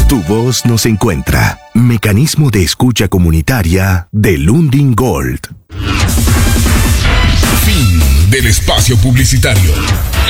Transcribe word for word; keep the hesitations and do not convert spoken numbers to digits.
Tu voz nos encuentra. Mecanismo de escucha comunitaria de Lundin Gold. Fin del espacio publicitario.